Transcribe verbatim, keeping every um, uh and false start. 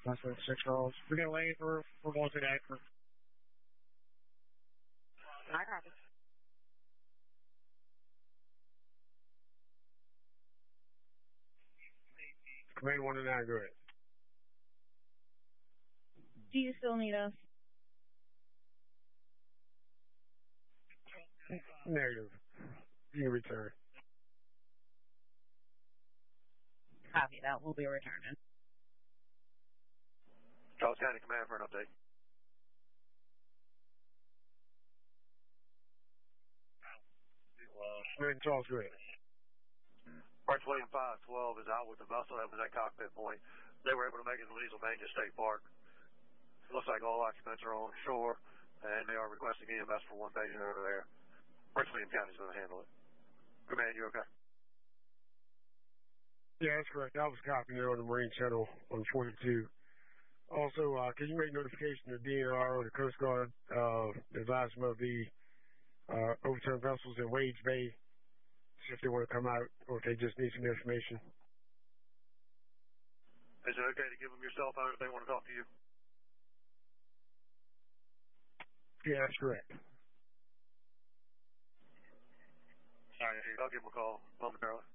That's what six rolls. We're gonna lay for we're going to that for I copy. Command one to nine, go ahead. Do you still need us? Negative. You can return. Copy that. We'll be returning. Charles County Command for an update. Go ahead, Charles, go ahead. Prince William five twelve is out with the vessel that was at cockpit point. They were able to make it to Liesel Bank State Park. It looks like all occupants are on shore, and they are requesting E M S for one patient over there. Prince William County is going to handle it. Command, you okay? Yeah, that's correct. I was copying there on the Marine Channel on forty-two. Also, uh, can you make notification to D N R or the Coast Guard, uh, advise them of the uh, overturned vessels in Wage Bay, see if they want to come out or if they just need some information? Is it okay to give them your cell phone if they want to talk to you? Yeah, that's correct. All right, I'll give them a call momentarily.